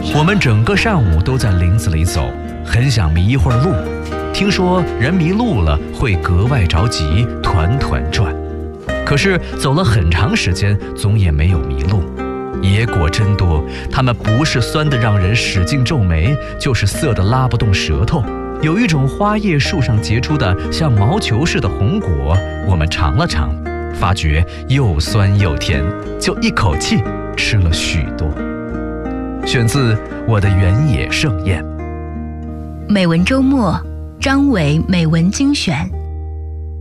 我们整个上午都在林子里走，很想迷一会儿路。听说人迷路了会格外着急，团团转。可是走了很长时间，总也没有迷路。野果真多，它们不是酸得让人使劲皱眉，就是涩得拉不动舌头。有一种花叶树上结出的像毛球似的红果，我们尝了尝，发觉又酸又甜，就一口气吃了许多。选自我的原野盛宴。 美文周末，张伟美文精选。